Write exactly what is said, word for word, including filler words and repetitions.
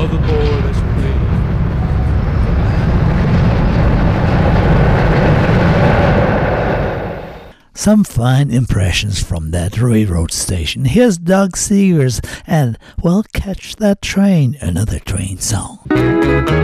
Overboard as we leave. Some fine impressions from that railroad station. Here's Doug Seegers and Well, Catch That Train, another train song.